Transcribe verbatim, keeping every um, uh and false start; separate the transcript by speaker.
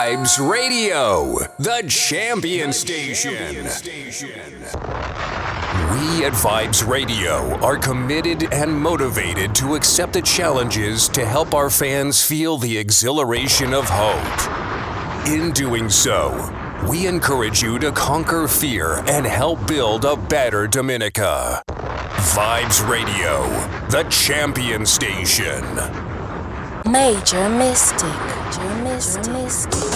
Speaker 1: Vibes Radio, the champion station. We at Vibes Radio are committed and motivated to accept the challenges to help our fans feel the exhilaration of hope. In doing so, we encourage you to conquer fear and help build a better Dominica. Vibes Radio, the champion station.
Speaker 2: Major Mystic. Major Mystic.